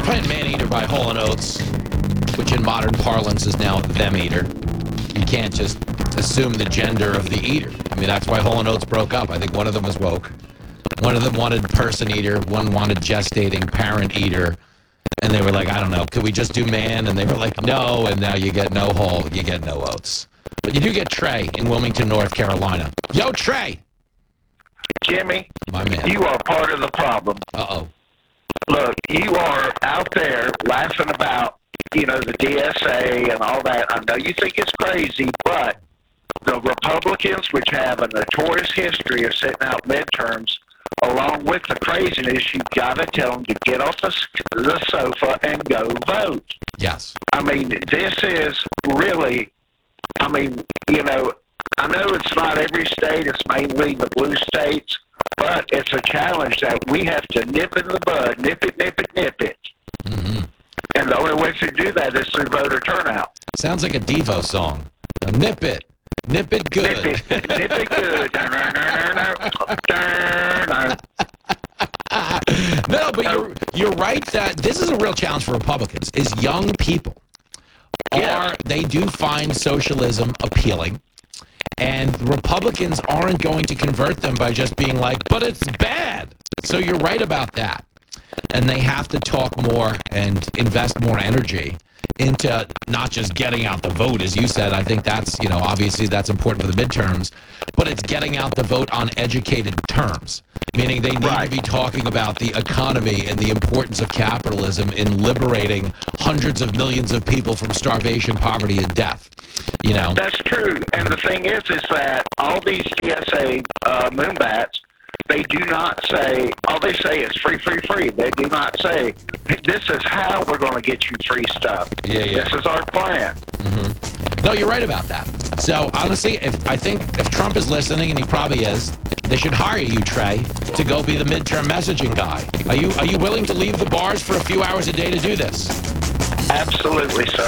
playing Man-Eater by Hall & Oates, which in modern parlance is now Them-Eater. You can't just assume the gender of the eater. I mean, that's why Hall & Oates broke up. I think one of them was woke. One of them wanted person eater. One wanted gestating parent eater. And they were like, I don't know, could we just do man? And they were like, no. And now you get no Hall, you get no Oates. But you do get Trey in Wilmington, North Carolina. Yo, Trey. Jimmy, My man. you are part of the problem. Uh-oh. Look, you are out there laughing about, the DSA and all that. I know you think it's crazy, but the Republicans, which have a notorious history of setting out midterms, along with the craziness, you've got to tell them to get off the sofa and go vote. Yes. I mean, this is really, I know it's not every state, it's mainly the blue states, but it's a challenge that we have to nip in the bud, nip it. Mm-hmm. And the only way to do that is through voter turnout. Sounds like a Devo song. Now, nip it good. Nip it good. No, but you're right that this is a real challenge for Republicans, is young people. They do find socialism appealing, and Republicans aren't going to convert them by just being like, but it's bad. So you're right about that. And they have to talk more and invest more energy into not just getting out the vote, as you said. I think that's, obviously that's important for the midterms, but it's getting out the vote on educated terms, meaning they need to be talking about the economy and the importance of capitalism in liberating hundreds of millions of people from starvation, poverty, and death. That's true. And the thing is that all these TSA moonbats, they do not say, all they say is free. They do not say, this is how we're going to get you free stuff. Yeah. This is our plan. Mm-hmm. No, you're right about that. So, honestly, I think if Trump is listening, and he probably is, they should hire you, Trey, to go be the midterm messaging guy. Are you willing to leave the bars for a few hours a day to do this? Absolutely, sir.